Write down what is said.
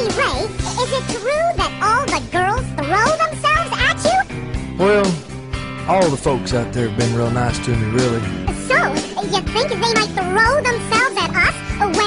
Hey, Ray, is it true that all the girls throw themselves at you? Well, all the folks out there have been real nice to me, really. So, you think they might throw themselves at us